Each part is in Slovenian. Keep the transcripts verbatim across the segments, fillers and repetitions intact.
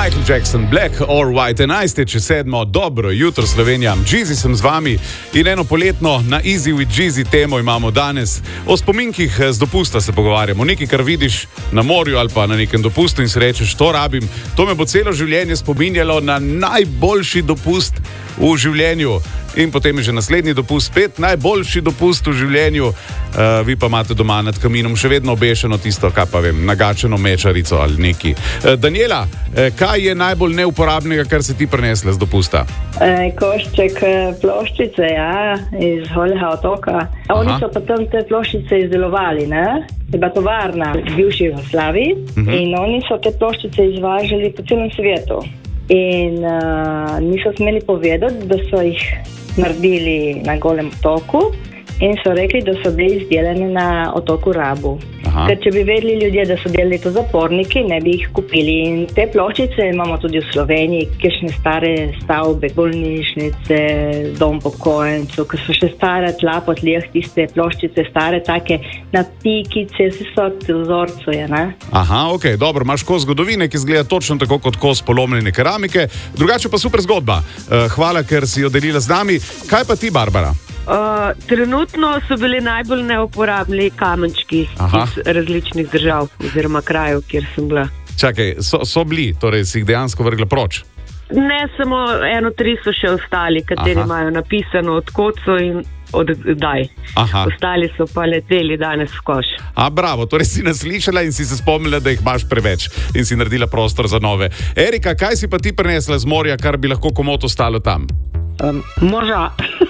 Michael Jackson, Black or White, enajst je čez sedmo, dobro jutro Slovenija, Jeezy sem z vami in eno poletno na Easy with Jeezy temo imamo danes. O spominkih z dopusta se pogovarjamo, nekaj, kar vidiš na morju ali pa na nekem dopustu in si rečeš, to rabim, to me bo celo življenje spominjalo na najboljši dopust v življenju. In potem je že naslednji dopust, spet najboljši dopust v življenju, uh, vi pa imate doma nad kaminom še vedno obešeno tisto, kaj pa vem, nagačeno mečarico ali neki. Uh, Daniela, uh, kaj je najbolj neuporabnega, kar si ti prinesla z dopusta? E, košček ploščice, ja, iz Holjega otoka. Oni so potem te ploščice izdelovali, ne? Je bila tovarna v bivši Jugoslaviji uh-huh. in oni so te ploščice izvažali po celem svetu. In uh, niso smeli povedati, da so jih naredili na Golem otoku in so rekli, da so bili izdelane na otoku Rabu. Aha. Ker če bi vedeli ljudje, da so delali to zaporniki, ne bi jih kupili. In te ploščice imamo tudi v Sloveniji, kakšne stare stavbe, bolnišnice, dom pokojencev, ki so še stare tla po tleh, tiste ploščice stare, take na pikice, vse so v vzorcu, je, ne? Aha, ok, dobro, imaš kos zgodovine, ki izgleda točno tako kot kos polomljene keramike, drugače pa super zgodba. Uh, hvala, ker si jo delila z nami. Kaj pa ti, Barbara? Uh, trenutno so bili najbolj neuporabni kamenčki Aha. iz različnih držav oziroma krajev, kjer sem bila. Čakaj, so, so bili, torej si jih dejansko vrgla proč? Ne, samo eno, tri so še ostali, kateri Aha. imajo napisano od kod so in od kdaj. Aha. Ostali so pa leteli danes v koš. A, bravo, torej si nas slišala in si se spomnila, da jih imaš preveč in si naredila prostor za nove. Erika, kaj si pa ti prinesla z morja, kar bi lahko komot ostalo tam? Um, moža.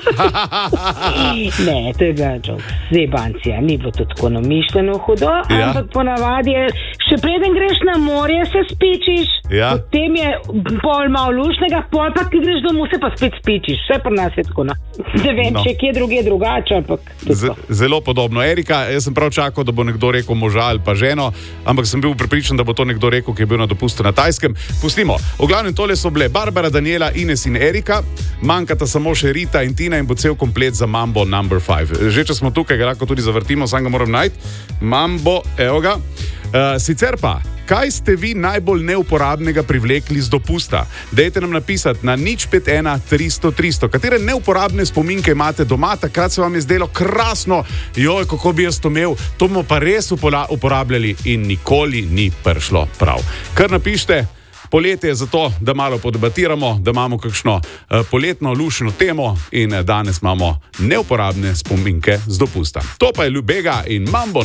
Ne, to je bila zebancija, ni bilo to tako namišljeno hudo, ja. Ampak ponavadi je, še preden greš na morje, se spičiš, ja. Potem je pol malo lušnega, pol pa, ki greš domov, se pa spet spičiš, vse pri nas je tako, no. Ne vem, no. Če kje druge drugače, ampak Z, zelo podobno. Erika, jaz sem prav čakal, da bo nekdo rekel moža ali pa ženo, ampak sem bil prepričan, da bo to nekdo rekel, ki je bil na dopustu na Tajskem. Pustimo. V glavnem tole so bile Barbara, Daniela, Ines in Erika, manjkata samo še Rita in Tina in bo cel komplet za Mambo number five. Že če smo tukaj, ga lahko tudi zavrtimo, sam ga moram najti. Mambo, evo ga. Uh, sicer pa, kaj ste vi najbolj neuporabnega privlekli z dopusta? Dajte nam napisati na nič pet ena tristo tristo. Katere neuporabne spominke imate doma? Takrat se vam je zdelo krasno, joj, kako bi jaz to imel, to bomo pa res uporabljali in nikoli ni prišlo prav. Kar napište. Poletje je zato, da malo podebatiramo, da imamo kakšno uh, poletno lušno temo in danes imamo neuporabne spominke z dopusta. To pa je Ljubega in Mambo.